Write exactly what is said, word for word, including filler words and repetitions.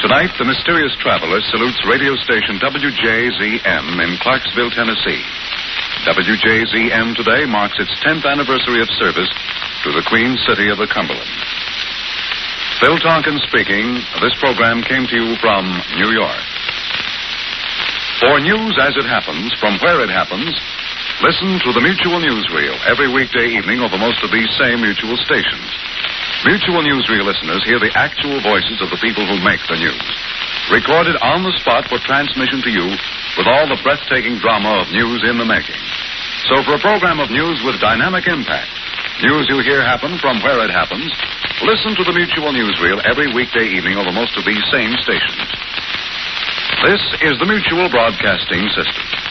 Tonight, the mysterious traveler salutes radio station W J Z M in Clarksville, Tennessee. W J Z M today marks its tenth anniversary of service to the Queen City of the Cumberland. Phil Tonkin speaking. This program came to you from New York. For news as it happens, from where it happens, listen to the Mutual Newsreel every weekday evening over most of these same Mutual stations. Mutual Newsreel listeners hear the actual voices of the people who make the news, recorded on the spot for transmission to you with all the breathtaking drama of news in the making. So for a program of news with dynamic impact, news you hear happen from where it happens, listen to the Mutual Newsreel every weekday evening over most of these same stations. This is the Mutual Broadcasting System.